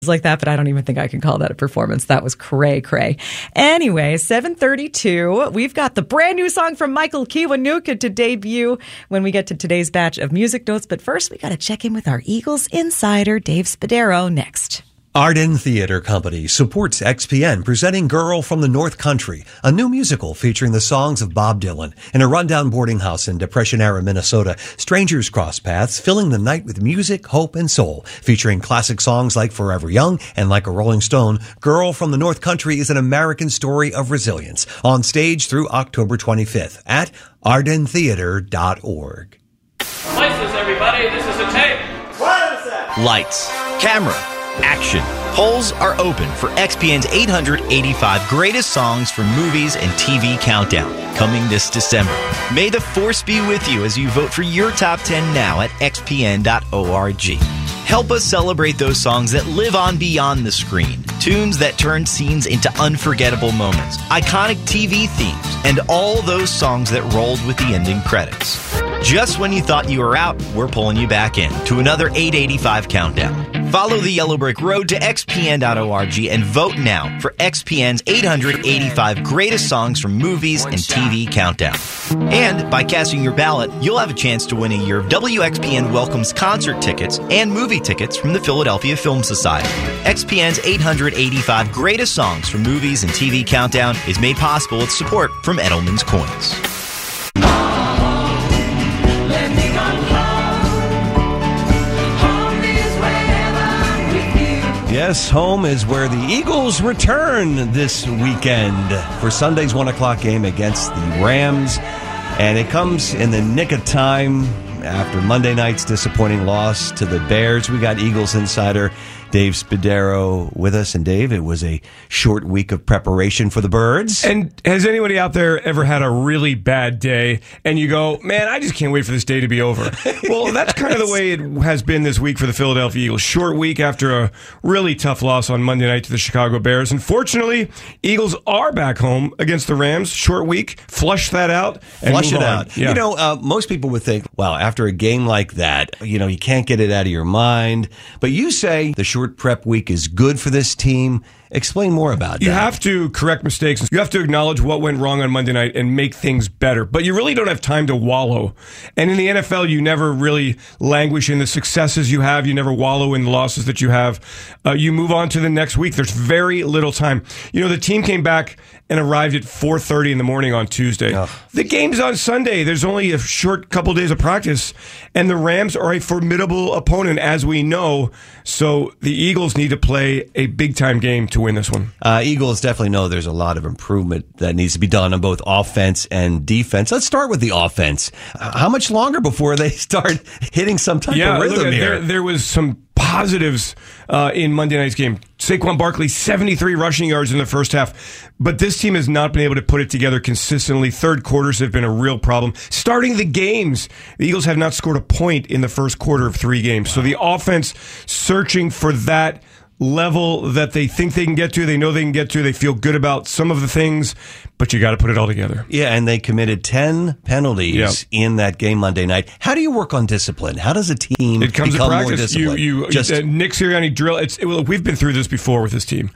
like that, but I don't even think I can call that a performance. That was cray. Anyway, 7:32. We've got the brand new song from Michael Kiwanuka to debut when we get to today's batch of music notes. But first, we got to check in with our Eagles insider, Dave Spadaro, next. Arden Theater Company supports XPN, presenting Girl from the North Country, a new musical featuring the songs of Bob Dylan. In a rundown boarding house in Depression-era Minnesota, strangers cross paths, filling the night with music, hope, and soul. Featuring classic songs like Forever Young and Like a Rolling Stone, Girl from the North Country is an American story of resilience. On stage through October 25th at ardentheater.org. Lights, everybody. This is a tape. What is that? Lights, camera, action. Polls are open for XPN's 885 greatest songs from movies and TV countdown, coming this December. May the force be with you as you vote for your top 10 now at xpn.org. Help us celebrate those songs that live on beyond the screen, tunes that turn scenes into unforgettable moments, iconic TV themes, and all those songs that rolled with the ending credits. Just when you thought you were out, we're pulling you back in to another 885 countdown. Follow the Yellow Brick Road to xpn.org and vote now for XPN's 885 greatest songs from movies and TV countdown. And by casting your ballot, you'll have a chance to win a year of WXPN Welcomes concert tickets and movie tickets from the Philadelphia Film Society. XPN's 885 greatest songs from movies and TV countdown is made possible with support from Edelman's Coins. Yes, home is where the Eagles return this weekend for Sunday's 1 o'clock game against the Rams. And it comes in the nick of time after Monday night's disappointing loss to the Bears. We got Eagles insider Dave Spadaro with us. And Dave, it was a short week of preparation for the Birds. And has anybody out there ever had a really bad day and you go, man, I just can't wait for this day to be over? Well, that's kind of the way it has been this week for the Philadelphia Eagles. Short week after a really tough loss on Monday night to the Chicago Bears. Unfortunately, Eagles are back home against the Rams. Short week. Flush that out and Flush move it on. out. Yeah. You know, most people would think, wow, after a game like that, you know, you can't get it out of your mind. But you say the short prep week is good for this team. Explain more about that. You have to correct mistakes. You have to acknowledge what went wrong on Monday night and make things better. But you really don't have time to wallow. And in the NFL, you never really languish in the successes you have. You never wallow in the losses that you have. You move on to the next week. There's very little time. You know, the team came back and arrived at 4:30 in the morning on Tuesday. Oh. The game's on Sunday. There's only a short couple days of practice. And the Rams are a formidable opponent, as we know. So the Eagles need to play a big-time game to win this one. Eagles definitely know there's a lot of improvement that needs to be done on both offense and defense. Let's start with the offense. How much longer before they start hitting some type of rhythm here? There was some positives in Monday night's game. Saquon Barkley, 73 rushing yards in the first half. But this team has not been able to put it together consistently. Third quarters have been a real problem. Starting the games, the Eagles have not scored a point in the first quarter of 3 games. So the offense searching for that level that they think they can get to, they know they can get to, they feel good about some of the things, but you got to put it all together. Yeah, and they committed 10 penalties in that game Monday night. How do you work on discipline? How does a team become more disciplined? Nick Sirianni drill. We've been through this before with this team.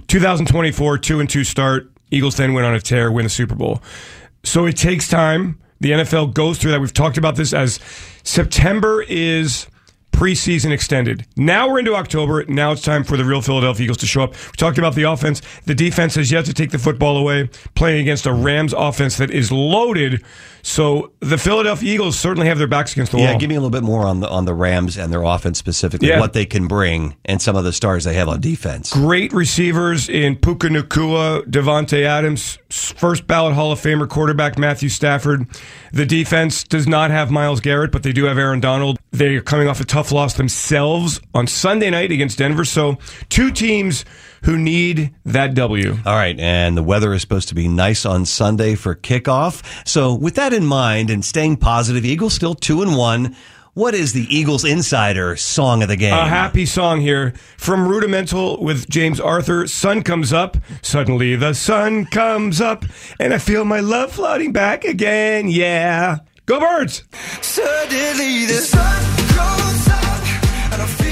2024, 2-2 start. Eagles then went on a tear, win the Super Bowl. So it takes time. The NFL goes through that. We've talked about this as September is preseason extended. Now we're into October. Now it's time for the real Philadelphia Eagles to show up. We talked about the offense. The defense has yet to take the football away, playing against a Rams offense that is loaded. So the Philadelphia Eagles certainly have their backs against the wall. Yeah, give me a little bit more on the Rams and their offense specifically, what they can bring and some of the stars they have on defense. Great receivers in Puka Nacua, Devontae Adams, first ballot Hall of Famer quarterback Matthew Stafford. The defense does not have Myles Garrett, but they do have Aaron Donald. They are coming off a tough loss themselves on Sunday night against Denver. So 2 teams who need that W. All right, and the weather is supposed to be nice on Sunday for kickoff. So with that in mind and staying positive, Eagles still 2-1. What is the Eagles Insider song of the game? A happy song here from Rudimental with James Arthur. Sun comes up. Suddenly the sun comes up, and I feel my love floating back again. Yeah. Go Birds! Suddenly the sun goes up, and I feel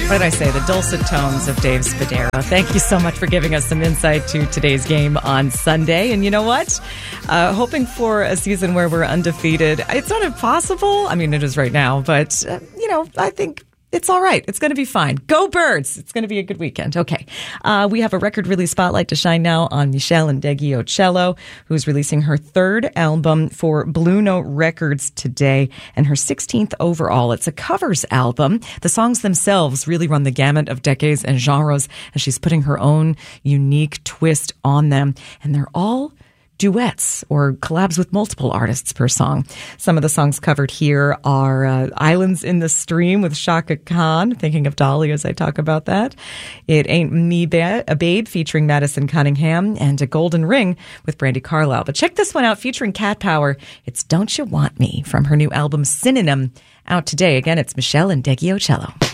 What did I say? The dulcet tones of Dave Spadaro. Thank you so much for giving us some insight to today's game on Sunday. And you know what? Hoping for a season where we're undefeated. It's not impossible. I mean, it is right now. But, I think it's all right. It's going to be fine. Go Birds. It's going to be a good weekend. Okay. We have a record release spotlight to shine now on Michelle Ndegeocello, who's releasing her third album for Blue Note Records today and her 16th overall. It's a covers album. The songs themselves really run the gamut of decades and genres, and she's putting her own unique twist on them. And they're all duets or collabs with multiple artists per song. Some of the songs covered here are Islands in the Stream with Shaka Khan, thinking of Dolly as I talk about that. It Ain't Me a Babe featuring Madison Cunningham, and A Golden Ring with Brandi Carlile. But check this one out featuring Cat Power. It's Don't You Want Me from her new album Synonym, out today. Again, it's Michelle Ndegeocello.